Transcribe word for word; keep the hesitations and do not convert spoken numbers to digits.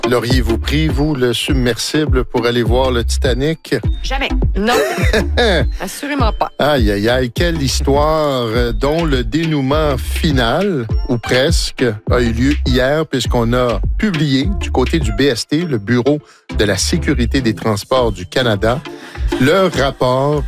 L'auriez-vous pris, vous, le submersible, pour aller voir le Titanic? Jamais. Non. Assurément pas. Aïe, aïe, aïe. Quelle histoire euh, dont le dénouement final, ou presque, a eu lieu hier, puisqu'on a publié du côté du B S T, le Bureau de la sécurité des transports du Canada, le rapport